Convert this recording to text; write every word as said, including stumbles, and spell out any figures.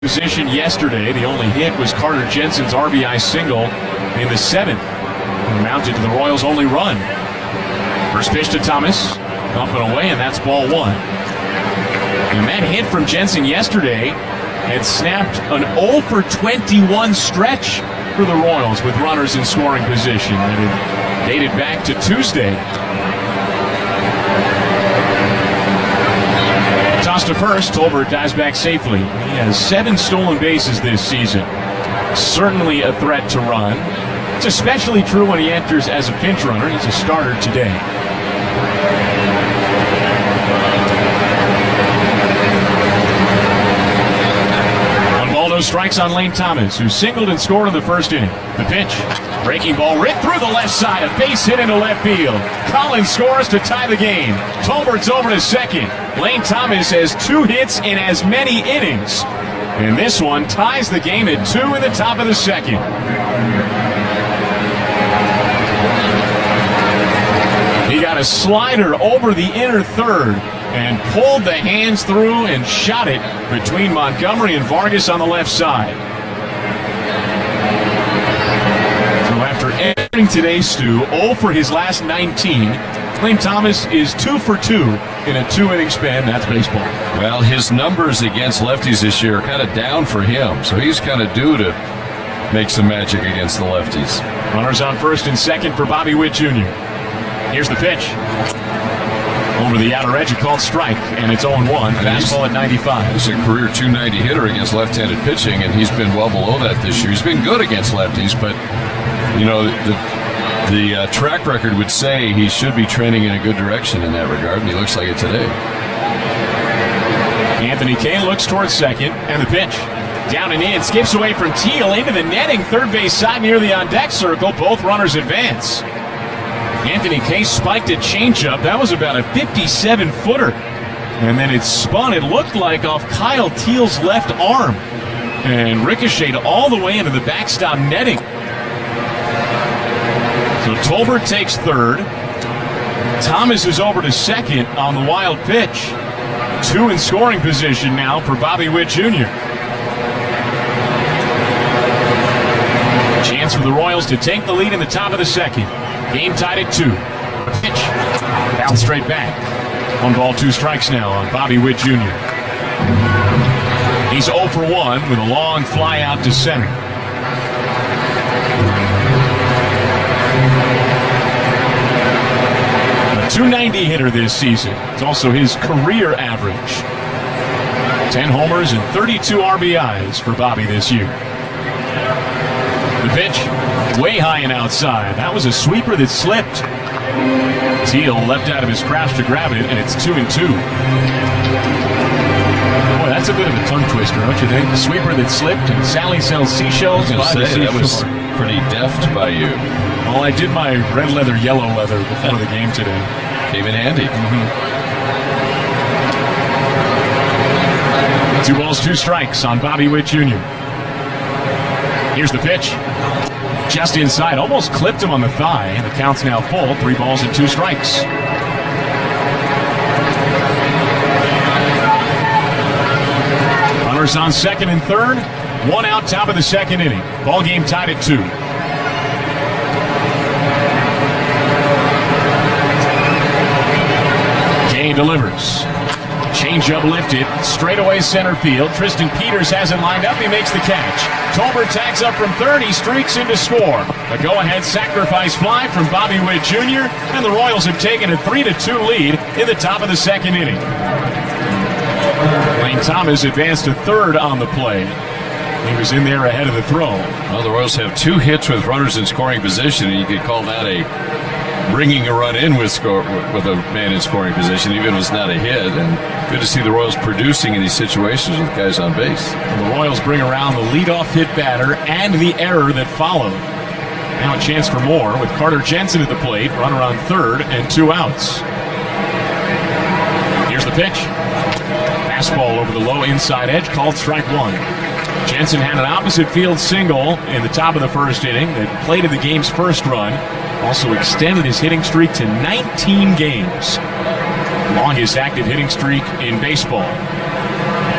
Position yesterday. The only hit was Carter Jensen's R B I single in the seventh, and mounted to the Royals' only run. First pitch to Thomas, up and away, and that's ball one. And that hit from Jensen yesterday had snapped an oh for twenty-one stretch for the Royals with runners in scoring position that had dated back to Tuesday. Toss to first, Tolbert dives back safely. He has seven stolen bases this season. Certainly a threat to run. It's especially true when he enters as a pinch runner. He's a starter today. One ball, no strikes on Lane Thomas, who singled and scored in the first inning. The pitch, breaking ball ripped through the left side, a base hit into left field. Collins scores to tie the game. Tolbert's over to second. Lane Thomas has two hits in as many innings, and this one ties the game at two in the top of the second. He got a slider over the inner third and pulled the hands through and shot it between Montgomery and Vargas on the left side. So after entering today's stew, oh for his last nineteen, Lane Thomas is two for two in a two-inning span. That's baseball. Well, his numbers against lefties this year are kind of down for him, so he's kind of due to make some magic against the lefties. Runners on first and second for Bobby Witt Junior Here's the pitch. Over the outer edge, a called strike, and it's oh one. Fastball at ninety-five. He's a career two ninety hitter against left-handed pitching, and he's been well below that this year. He's been good against lefties, but, you know, the The uh, track record would say he should be trending in a good direction in that regard, and he looks like it today. Anthony Kay looks towards second, and the pitch. Down and in, skips away from Teal into the netting, third base side near the on-deck circle. Both runners advance. Anthony Kay spiked a changeup. That was about a fifty-seven footer. And then it spun, it looked like, off Kyle Teal's left arm, and ricocheted all the way into the backstop netting. So Tolbert takes third. Thomas is over to second on the wild pitch. Two in scoring position now for Bobby Witt Junior Chance for the Royals to take the lead in the top of the second. Game tied at two. Pitch. Down straight back. One ball, two strikes now on Bobby Witt Junior He's oh for one with a long fly out to center. two ninety hitter this season. It's also his career average. ten homers and thirty-two R B Is for Bobby this year. The pitch, way high and outside. That was a sweeper that slipped. Teal leapt out of his crouch to grab it, and it's two and two. Boy, that's a bit of a tongue twister, don't you think? The sweeper that slipped, and Sally sells seashells. I was going to say, that was pretty deft by you. Well, I did my red leather, yellow leather before the game today. Came in handy. Mm-hmm. Two balls, two strikes on Bobby Witt Junior Here's the pitch. Just inside, almost clipped him on the thigh, and the count's now full. Three balls and two strikes. Runners on second and third. One out, top of the second inning. Ball game tied at two. Kay delivers. Changeup lifted, straightaway center field. Tristan Peters has it lined up. He makes the catch. Tolbert tags up from third. He streaks in to score. A go-ahead sacrifice fly from Bobby Witt Junior And the Royals have taken a three to two lead in the top of the second inning. Lane Thomas advanced to third on the play. He was in there ahead of the throw. Well, the Royals have two hits with runners in scoring position, and you could call that a bringing a run in with score with a man in scoring position, even if it's not a hit. And good to see the Royals producing in these situations with guys on base. And the Royals bring around the leadoff hit batter and the error that followed. Now a chance for more with Carter Jensen at the plate, runner on third and two outs. Here's the pitch. Fastball over the low inside edge, called strike one. Jensen had an opposite field single in the top of the first inning that plated the game's first run. Also extended his hitting streak to nineteen games. Longest active hitting streak in baseball.